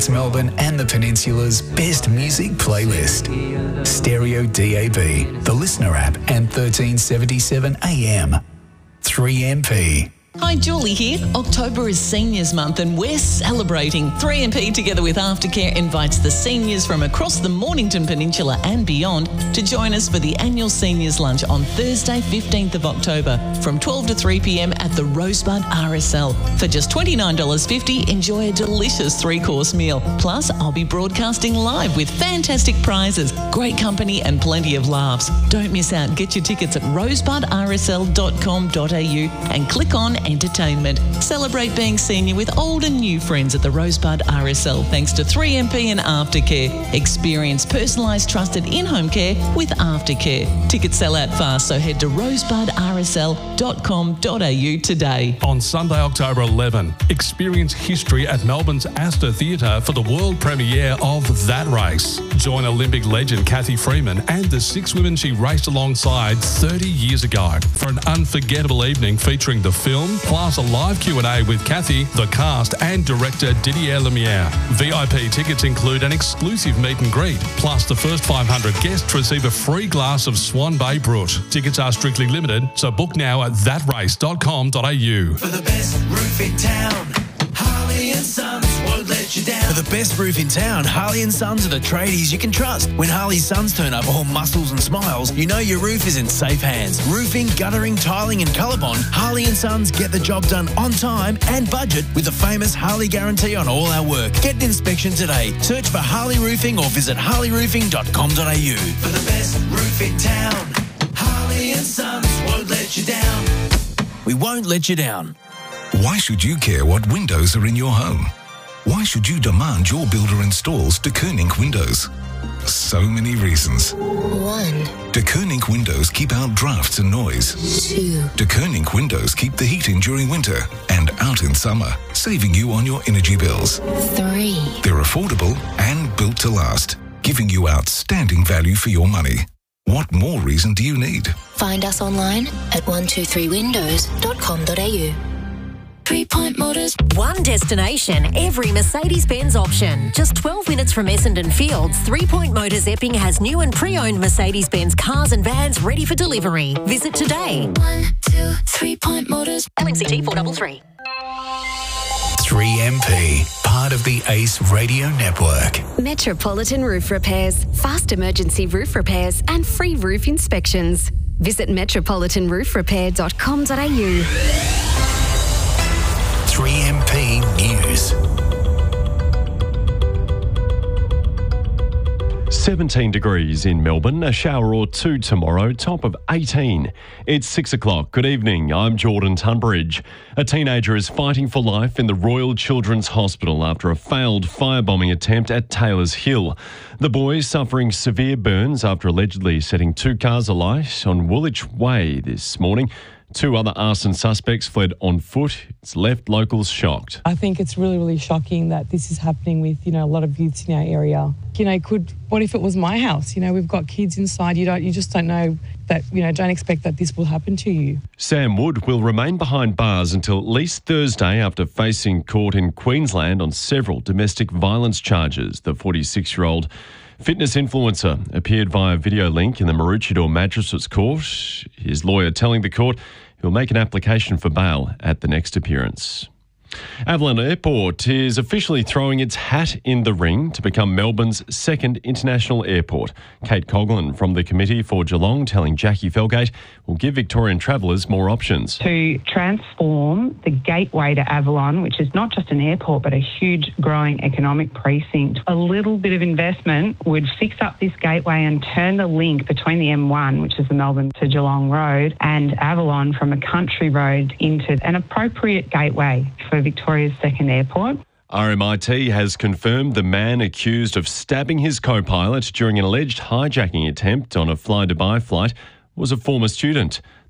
It's Melbourne and the Peninsula's best music playlist. Stereo DAB, the Listener app, and 1377 AM. 3MP. Hi, Julie here. October is Seniors Month and we're celebrating. 3MP together with Aftercare invites the seniors from across the Mornington Peninsula and beyond to join us for the annual Seniors Lunch on Thursday, 15th of October from 12 to 3 p.m. at the Rosebud RSL. For just $29.50, enjoy a delicious 3-course meal. Plus, I'll be broadcasting live with fantastic prizes, great company and plenty of laughs. Don't miss out. Get your tickets at rosebudrsl.com.au and click on Entertainment. Celebrate being senior with old and new friends at the Rosebud RSL thanks to 3MP and Aftercare. Experience personalised, trusted in-home care with Aftercare. Tickets sell out fast, so head to rosebudrsl.com.au today. On Sunday, October 11, experience history at Melbourne's Astor Theatre for the world premiere of That Race. Join Olympic legend Cathy Freeman and the 6 women she raced alongside 30 years ago for an unforgettable evening featuring the film, plus a live Q&A with Cathy, the cast and director Didier Lumiere. VIP tickets include an exclusive meet and greet, plus the first 500 guests receive a free glass of Swan Bay Brut. Tickets are strictly limited, so book now at thatrace.com.au. For the best roof in town, Harley and Sons won't let you down. For the best roof in town, Harley and Sons are the tradies you can trust. When Harley Sons turn up all muscles and smiles, you know your roof is in safe hands. Roofing, guttering, tiling and Colorbond, Harley and Sons get the job done on time and budget with the famous Harley guarantee on all our work. Get an inspection today. Search for Harley Roofing or visit harleyroofing.com.au. For the best roof in town, Harley and Sons won't let you down. We won't let you down. Why should you care what windows are in your home? Why should you demand your builder installs De Koning windows? So many reasons. 1. De Koning windows keep out drafts and noise. 2. De Koning windows keep the heat in during winter and out in summer, saving you on your energy bills. 3. They're affordable and built to last, giving you outstanding value for your money. What more reason do you need? Find us online at 123windows.com.au. 3 Point Motors. One destination, every Mercedes-Benz option. Just 12 minutes from Essendon Fields, 3 Point Motors Epping has new and pre-owned Mercedes-Benz cars and vans ready for delivery. Visit today. 1, 2, 3 Point Motors. LMCT 433. 3MP, part of the ACE Radio Network. Metropolitan Roof Repairs, fast emergency roof repairs and free roof inspections. Visit metropolitanroofrepair.com.au. 3MP News. 17 degrees in Melbourne, a shower or two tomorrow, top of 18. It's 6 o'clock. Good evening, I'm Jordan Tunbridge. A teenager is fighting for life in the Royal Children's Hospital after a failed firebombing attempt at Taylor's Hill. The boy is suffering severe burns after allegedly setting 2 cars alight on Woolwich Way this morning. 2 other arson suspects fled on foot. It's left locals shocked. I think it's really, really shocking that this is happening with, a lot of youths in our area. What if it was my house? We've got kids inside. You just don't know that, don't expect that this will happen to you. Sam Wood will remain behind bars until at least Thursday after facing court in Queensland on several domestic violence charges. The 46-year-old fitness influencer appeared via video link in the Maroochydore Magistrates Court. His lawyer telling the court he'll make an application for bail at the next appearance. Avalon Airport is officially throwing its hat in the ring to become Melbourne's second international airport. Kate Coughlin from the Committee for Geelong telling Jackie Felgate will give Victorian travellers more options. To transform the gateway to Avalon, which is not just an airport but a huge growing economic precinct, a little bit of investment would fix up this gateway and turn the link between the M1, which is the Melbourne to Geelong road, and Avalon from a country road into an appropriate gateway for Victoria's second airport. RMIT has confirmed the man accused of stabbing his co-pilot during an alleged hijacking attempt on a Fly Dubai flight was a former student.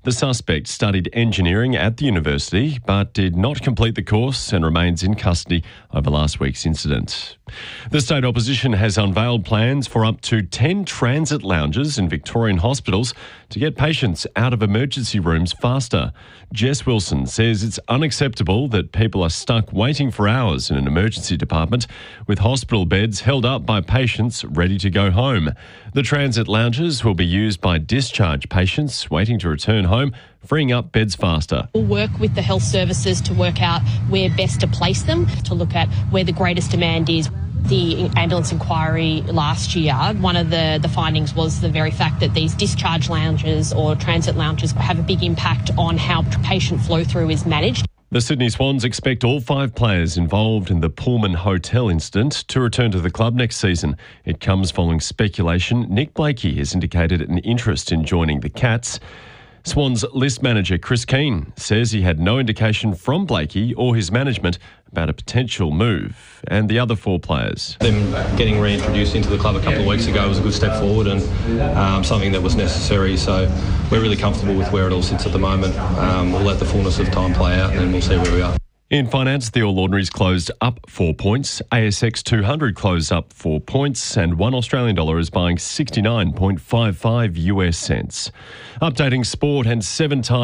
The suspect studied engineering at the university but did not complete the course and remains in custody over last week's incident. The state opposition has unveiled plans for up to 10 transit lounges in Victorian hospitals to get patients out of emergency rooms faster. Jess Wilson says it's unacceptable that people are stuck waiting for hours in an emergency department with hospital beds held up by patients ready to go home. The transit lounges will be used by discharged patients waiting to return home, freeing up beds faster. We'll work with the health services to work out where best to place them, to look at where the greatest demand is. The ambulance inquiry last year, one of the findings was the very fact that these discharge lounges or transit lounges have a big impact on how patient flow through is managed. The Sydney Swans expect all 5 players involved in the Pullman Hotel incident to return to the club next season. It comes following speculation Nick Blakey has indicated an interest in joining the Cats. Swans list manager Chris Keane says he had no indication from Blakey or his management about a potential move. And the other 4 players. Them getting reintroduced into the club a couple of weeks ago was a good step forward and something that was necessary. So we're really comfortable with where it all sits at the moment. We'll let the fullness of time play out and then we'll see where we are. In finance, the All Ordinaries closed up 4 points. ASX 200 closed up 4 points, and $1 Australian is buying 69.55 US cents. Updating sport, and 7 times